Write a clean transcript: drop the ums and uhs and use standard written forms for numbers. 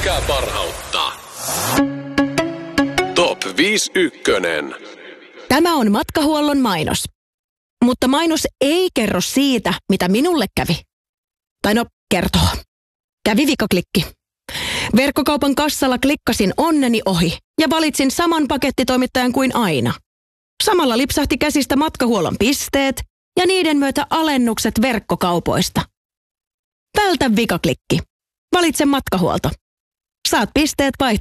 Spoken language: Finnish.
Mikä parhauttaa? Top 5 ykkönen. Tämä on matkahuollon mainos. Mutta mainos ei kerro siitä, mitä minulle kävi. Tai no, kertoo. Kävi vikaklikki. Verkkokaupan kassalla klikkasin onneni ohi ja valitsin saman pakettitoimittajan kuin aina. Samalla lipsahti käsistä matkahuollon pisteet ja niiden myötä alennukset verkkokaupoista. Vältä vikaklikki. Valitse matkahuolto. Saat pisteet vaihto